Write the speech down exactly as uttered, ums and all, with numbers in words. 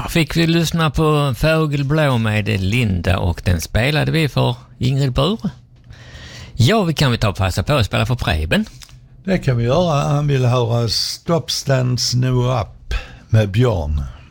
Där fick vi lyssna på Fågelblå med Linda och den spelade vi för Ingrid Bure. Ja, vi kan vi ta och passa på att spela för Preben. Det kan vi göra. Han vill höra Stop Stands No Up med Björn.